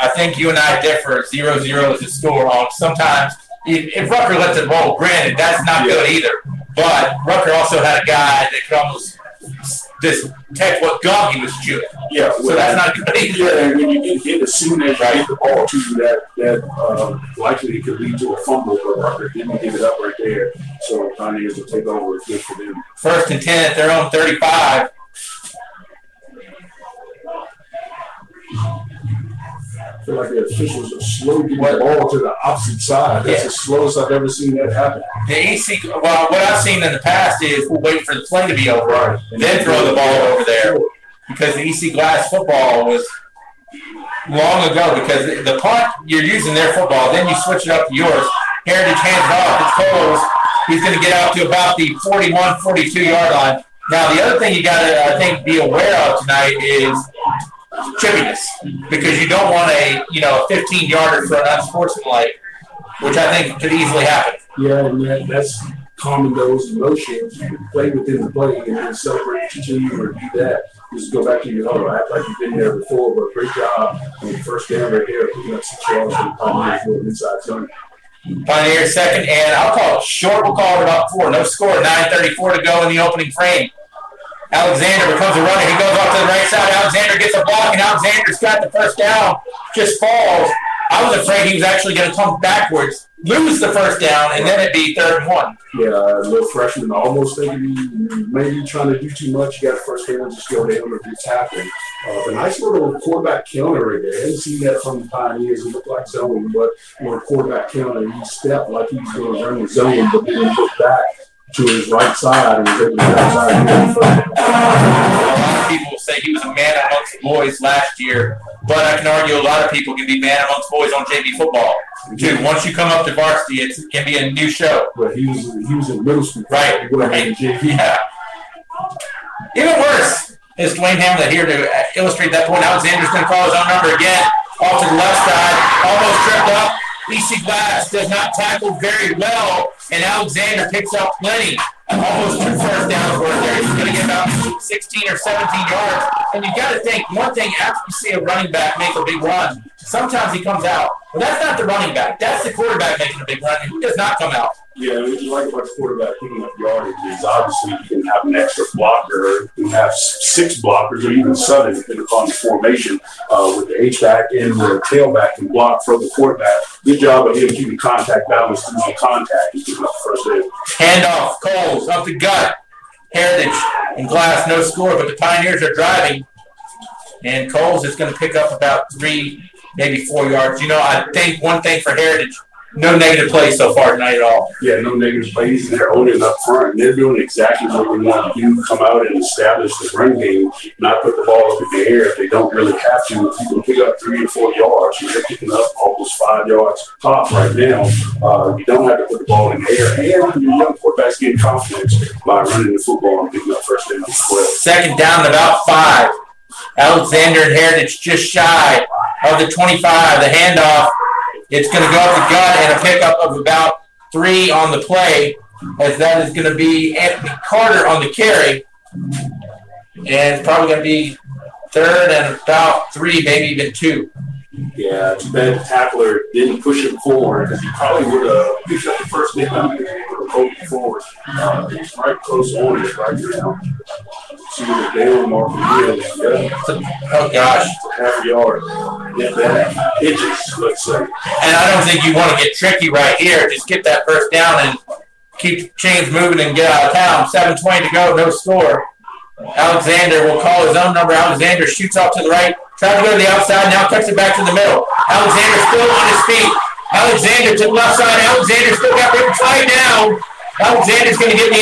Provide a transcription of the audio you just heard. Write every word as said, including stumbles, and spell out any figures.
I think you and I differ. Zero zero is the score on sometimes. If Rucker lets it roll, granted, that's not yeah. good either. But Rucker also had a guy that could almost detect what gum he was chewing. Yeah, well, so that's not good either. Yeah, and when you get hit as soon as you get the ball to you, that that uh, likely could lead to a fumble. But Rucker didn't give it up right there, so Pioneers will take over. It's good for them. First and ten at their own thirty-five. I feel like the officials are slow getting the ball to the opposite side. That's yeah. the slowest I've ever seen that happen. The E C, well, what I've seen in the past is we'll wait for the play to be over, right. and then throw the ball over there. Because the E C Glass football was long ago. Because the punt, you're using their football, then you switch it up to yours. Heritage hands it off. It's Coles. He's going to get out to about the forty-one, forty-two yard line. Now, the other thing you got to, I think, be aware of tonight is chippiness, because you don't want a you know a fifteen yarder for an unsportsmanlike, which I think could easily happen. Yeah, and that, that's calming those emotions. You can play within the play and then celebrate, continue or do that. Just go back to your huddle, act like you've been there before. But great job on the first down right there, picking up six yards for the Pioneers going inside zone. Pioneers second, and I'll call it short. We'll call it about four. No score. nine thirty-four to go in the opening frame. Alexander becomes a runner. He goes off to the right side. Alexander gets a block, and Alexander's got the first down. Just falls. I was afraid he was actually going to come backwards, lose the first down, and then it'd be third and one. Yeah, a little freshman, almost thinking maybe trying to do too much. You got the first down, just go down with your tackling. Uh, a nice little quarterback counter right there. I hadn't seen that from the Pioneers. It looked like zone, but a quarterback counter. He stepped like he was going to run the zone, but then looked back to his right side and was able to get outside. A lot of people say he was a man amongst boys last year, but I can argue a lot of people can be man amongst boys on J V football too. Once you come up to varsity, it can be a new show. But he was he was in middle school, right? right. J V. Yeah. Even worse is Dwayne Hamlet here to illustrate that point. Alexander's going to call his own number again, off to the left side, almost tripped up. E C Glass does not tackle very well, and Alexander picks up plenty. Almost two first downs for there. He's going to get about sixteen or seventeen yards. And you got to think, one thing, after you see a running back make a big run, sometimes he comes out. But that's not the running back. That's the quarterback making a big run, and who does not come out. Yeah, what you like about the quarterback picking up yardage is obviously you can have an extra blocker, you can have six blockers, or even seven, depending upon the formation, uh, with the H-back and the tailback can block for the quarterback. Good job of him keeping contact balance through the contact and keeping up the first down. Handoff, Coles, up the gut. Heritage and Glass, no score, but the Pioneers are driving. And Coles is going to pick up about three, maybe four yards. You know, I think one thing for Heritage, no negative plays so far tonight at all. Yeah, no negative plays. They're owning up front. And they're doing exactly what we want to do, come out and establish the run game, not put the ball up in the air if they don't really have to. If you can pick up three or four yards, you're picking up almost five yards top right now. Uh, you don't have to put the ball in the air. And your young quarterbacks get confidence by running the football and picking up first down as well. Second down, about five. Alexander and Heritage just shy of the twenty-five. The handoff. It's going to go up the gut and a pickup of about three on the play, as that is going to be Anthony Carter on the carry. And it's probably going to be third and about three, maybe even two. Yeah, too bad the tackler didn't push him forward, because he probably would have picked up the first down and would have pulled him forward. Uh, he's right close on it right now. See the down marker here. Yeah. Oh, gosh. Half a yard. Get that pitches, let's say. And I don't think you want to get tricky right here. Just get that first down and keep chains moving and get out of town. seven twenty to go, no score. Alexander will call his own number. Alexander shoots off to the right. Tries to go to the outside, now cuts it back to the middle. Alexander still on his feet. Alexander to the left side. Alexander still got Rick tied down. Alexander's going to get the